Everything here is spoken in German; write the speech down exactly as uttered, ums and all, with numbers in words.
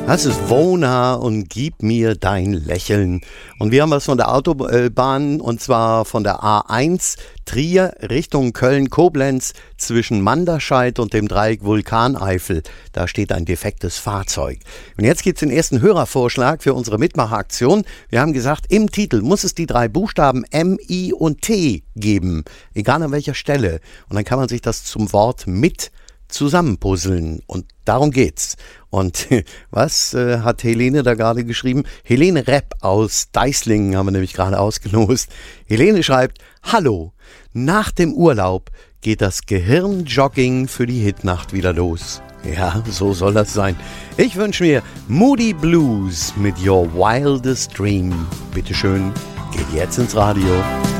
Das ist Wona und Gib mir dein Lächeln. Und wir haben was von der Autobahn, und zwar von der A eins Trier Richtung Köln-Koblenz zwischen Manderscheid und dem Dreieck Vulkaneifel. Da steht ein defektes Fahrzeug. Und jetzt gibt es den ersten Hörervorschlag für unsere Mitmacheraktion. Wir haben gesagt, im Titel muss es die drei Buchstaben M, I und T geben, egal an welcher Stelle. Und dann kann man sich das zum Wort mit zusammenpuzzeln, und darum geht's. Und was äh, hat Helene da gerade geschrieben? Helene Repp aus Deislingen haben wir nämlich gerade ausgelost. Helene schreibt: Hallo, nach dem Urlaub geht das Gehirnjogging für die Hitnacht wieder los. Ja, so soll das sein. Ich wünsche mir Moody Blues mit Your Wildest Dream. Bitteschön, geht jetzt ins Radio.